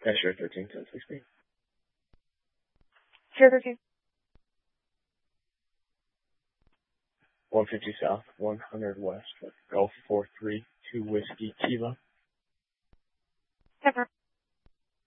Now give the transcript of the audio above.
Sure, 13, 10, 16. Sure, 13. 150 South, 100 West, Gulf 432 Whiskey Kilo.